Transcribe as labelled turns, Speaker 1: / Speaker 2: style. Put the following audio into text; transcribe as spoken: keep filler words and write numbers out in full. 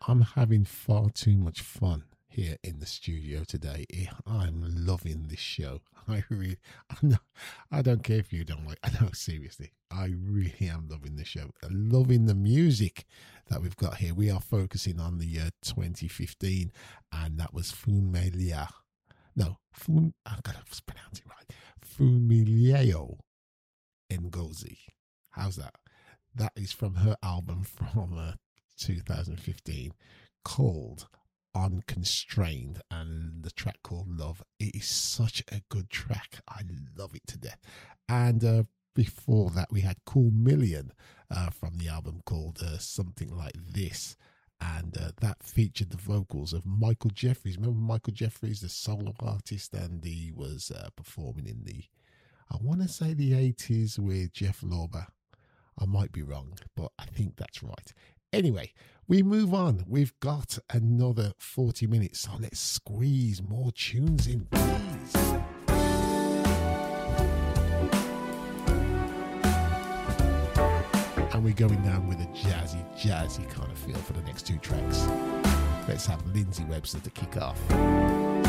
Speaker 1: I'm having far too much fun here in the studio today. I'm loving this show. I really, I'm not, I don't care if you don't like. I know, seriously, I really am loving the show. Loving the music that we've got here. We are focusing on the year twenty fifteen, and that was Funmelia. No, Fun. I'm gonna pronounce it right. Funmilayo Ngozi. How's that? That is from her album from uh, two thousand fifteen called Unconstrained, and the track called Love. It is such a good track. I love it to death. And uh, before that, we had Cool Million uh, from the album called uh, Something Like This. And uh, that featured the vocals of Michael Jeffries. Remember Michael Jeffries, the solo artist, and he was uh, performing in the, I want to say the eighties with Jeff Lorber. I might be wrong, but I think that's right. Anyway, we move on. We've got another forty minutes, so let's squeeze more tunes in, please. And we're going down with a jazzy, jazzy kind of feel for the next two tracks. Let's have Lindsay Webster to kick off.